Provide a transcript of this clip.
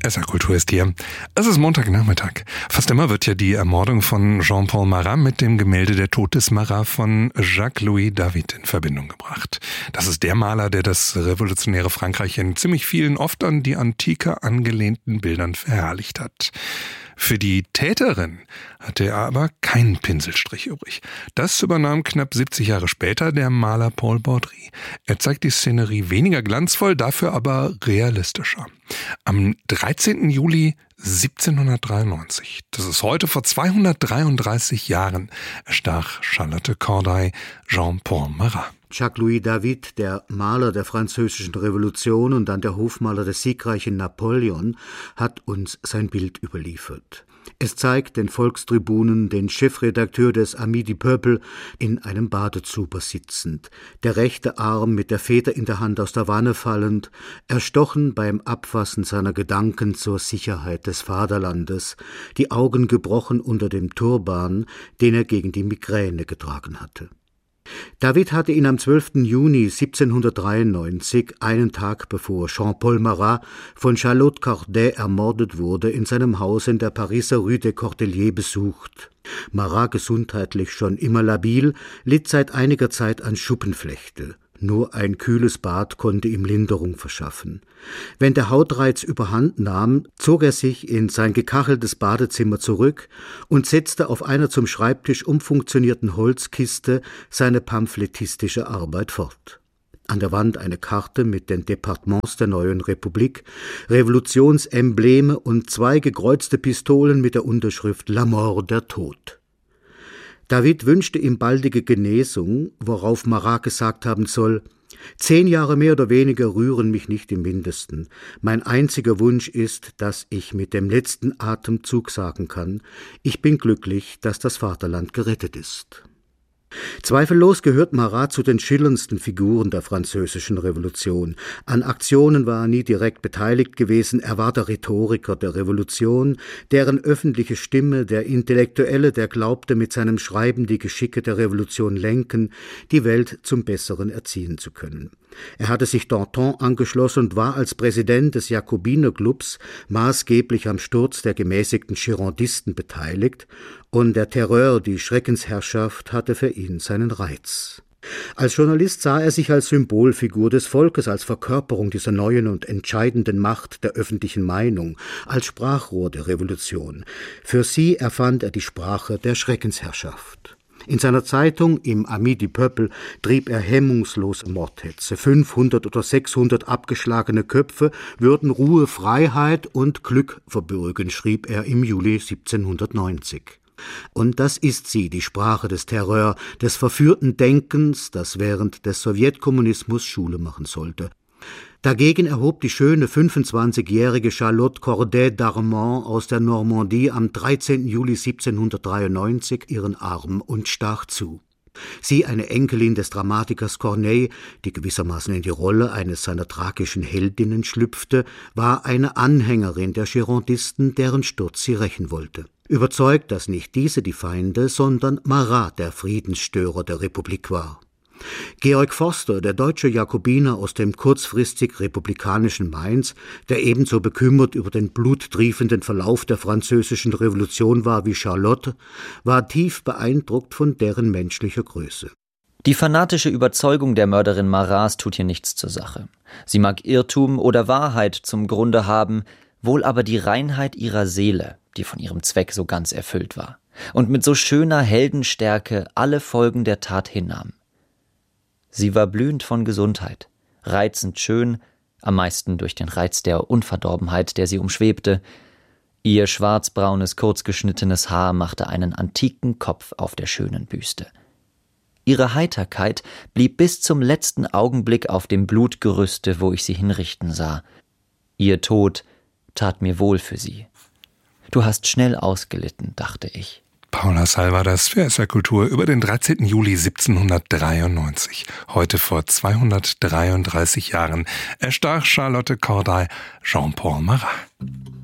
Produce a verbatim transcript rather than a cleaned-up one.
S R-Kultur ist hier. Es ist Montagnachmittag. Fast immer wird ja die Ermordung von Jean-Paul Marat mit dem Gemälde Der Tod des Marat von Jacques-Louis David in Verbindung gebracht. Das ist der Maler, der das revolutionäre Frankreich in ziemlich vielen, oft an die Antike angelehnten Bildern verherrlicht hat. Für die Täterin hatte er aber keinen Pinselstrich übrig. Das übernahm knapp siebzig Jahre später der Maler Paul Baudry. Er zeigt die Szenerie weniger glanzvoll, dafür aber realistischer. Am dreizehnten Juli siebzehnhundertdreiundneunzig, das ist heute vor zweihundertdreiunddreißig Jahren, erstach Charlotte Corday Jean-Paul Marat. Jacques-Louis David, der Maler der Französischen Revolution und dann der Hofmaler des siegreichen Napoleon, hat uns sein Bild überliefert. Es zeigt den Volkstribunen, den Chefredakteur des Ami du Peuple, in einem Badezuber sitzend, der rechte Arm mit der Feder in der Hand aus der Wanne fallend, erstochen beim Abfassen seiner Gedanken zur Sicherheit des Vaterlandes, die Augen gebrochen unter dem Turban, den er gegen die Migräne getragen hatte. David hatte ihn am zwölften Juni siebzehnhundertdreiundneunzig, einen Tag bevor Jean-Paul Marat von Charlotte Corday ermordet wurde, in seinem Haus in der Pariser Rue des Cordeliers besucht. Marat, gesundheitlich schon immer labil, litt seit einiger Zeit an Schuppenflechte. Nur ein kühles Bad konnte ihm Linderung verschaffen. Wenn der Hautreiz überhand nahm, zog er sich in sein gekacheltes Badezimmer zurück und setzte auf einer zum Schreibtisch umfunktionierten Holzkiste seine pamphletistische Arbeit fort. An der Wand eine Karte mit den Departements der neuen Republik, Revolutionsembleme und zwei gekreuzte Pistolen mit der Unterschrift La Mort, der Tod. David wünschte ihm baldige Genesung, worauf Marat gesagt haben soll: Zehn Jahre mehr oder weniger rühren mich nicht im Mindesten. Mein einziger Wunsch ist, dass ich mit dem letzten Atemzug sagen kann: Ich bin glücklich, dass das Vaterland gerettet ist. Zweifellos gehört Marat zu den schillerndsten Figuren der Französischen Revolution. An Aktionen war er nie direkt beteiligt gewesen, er war der Rhetoriker der Revolution, deren öffentliche Stimme, der Intellektuelle, der glaubte, mit seinem Schreiben die Geschicke der Revolution lenken, die Welt zum Besseren erziehen zu können. Er hatte sich Danton angeschlossen und war als Präsident des Jakobinerclubs maßgeblich am Sturz der gemäßigten Girondisten beteiligt, und der Terror, die Schreckensherrschaft, hatte für ihn seinen Reiz. Als Journalist sah er sich als Symbolfigur des Volkes, als Verkörperung dieser neuen und entscheidenden Macht der öffentlichen Meinung, als Sprachrohr der Revolution. Für sie erfand er die Sprache der Schreckensherrschaft. In seiner Zeitung, im Ami du Peuple, trieb er hemmungslose Mordhetze. fünfhundert oder sechshundert abgeschlagene Köpfe würden Ruhe, Freiheit und Glück verbürgen, schrieb er im Juli siebzehnhundertneunzig. Und das ist sie, die Sprache des Terror, des verführten Denkens, das während des Sowjetkommunismus Schule machen sollte. Dagegen erhob die schöne fünfundzwanzigjährige Charlotte Corday d'Armand aus der Normandie am dreizehnten Juli siebzehnhundertdreiundneunzig ihren Arm und stach zu. Sie, eine Enkelin des Dramatikers Corneille, die gewissermaßen in die Rolle eines seiner tragischen Heldinnen schlüpfte, war eine Anhängerin der Girondisten, deren Sturz sie rächen wollte. Überzeugt, dass nicht diese die Feinde, sondern Marat der Friedensstörer der Republik war. Georg Forster, der deutsche Jakobiner aus dem kurzfristig republikanischen Mainz, der ebenso bekümmert über den bluttriefenden Verlauf der Französischen Revolution war wie Charlotte, war tief beeindruckt von deren menschlicher Größe. Die fanatische Überzeugung der Mörderin Marats tut hier nichts zur Sache. Sie mag Irrtum oder Wahrheit zum Grunde haben, wohl aber die Reinheit ihrer Seele, die von ihrem Zweck so ganz erfüllt war und mit so schöner Heldenstärke alle Folgen der Tat hinnahm. Sie war blühend von Gesundheit, reizend schön, am meisten durch den Reiz der Unverdorbenheit, der sie umschwebte. Ihr schwarzbraunes, kurzgeschnittenes Haar machte einen antiken Kopf auf der schönen Büste. Ihre Heiterkeit blieb bis zum letzten Augenblick auf dem Blutgerüste, wo ich sie hinrichten sah. Ihr Tod tat mir wohl für sie. Du hast schnell ausgelitten, dachte ich. Paula Salvadas für S R-Kultur über den dreizehnten Juli siebzehnhundertdreiundneunzig. Heute vor zweihundertdreiunddreißig Jahren erstach Charlotte Corday Jean-Paul Marat.